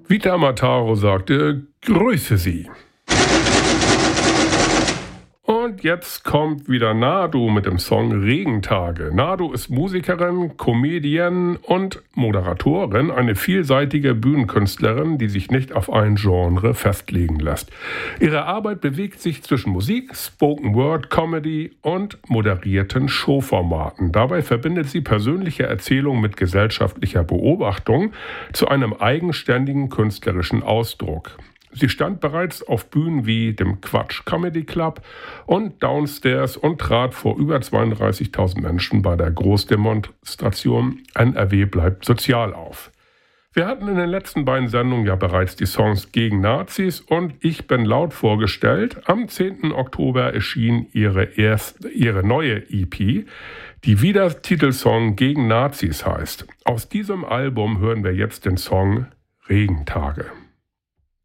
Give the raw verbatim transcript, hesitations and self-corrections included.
Vita Mataro sagte, grüße Sie. Und jetzt kommt wieder Nadu mit dem Song Regentage. Nadu ist Musikerin, Comedienne und Moderatorin, eine vielseitige Bühnenkünstlerin, die sich nicht auf ein Genre festlegen lässt. Ihre Arbeit bewegt sich zwischen Musik, Spoken Word, Comedy und moderierten Showformaten. Dabei verbindet sie persönliche Erzählung mit gesellschaftlicher Beobachtung zu einem eigenständigen künstlerischen Ausdruck. Sie stand bereits auf Bühnen wie dem Quatsch Comedy Club und Downstairs und trat vor über zweiunddreißigtausend Menschen bei der Großdemonstration N R W bleibt sozial auf. Wir hatten in den letzten beiden Sendungen ja bereits die Songs gegen Nazis und Ich bin laut vorgestellt. Am zehnten Oktober erschien ihre, erste, ihre neue E P, die wie der Titelsong Gegen Nazis heißt. Aus diesem Album hören wir jetzt den Song Regentage.